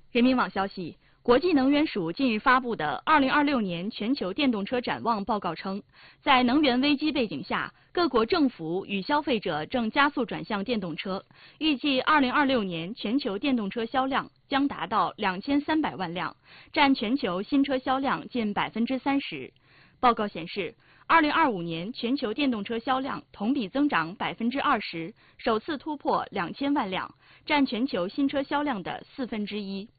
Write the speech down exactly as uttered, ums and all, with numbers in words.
人民网消息，国际能源署近日发布的《二零二六年全球电动车展望》报告称，在能源危机背景下，各国政府与消费者正加速转向电动车。预计二零二六年全球电动车销量将达到两千三百万辆，占全球新车销量近百分之三十。报告显示，二零二五年全球电动车销量同比增长百分之二十，首次突破两千万辆，占全球新车销量的四分之一。